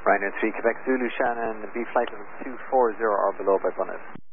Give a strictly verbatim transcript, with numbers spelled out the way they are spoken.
Ryanair three, Quebec Zulu, Shannon, B flight level two four zero or below by Bonnet.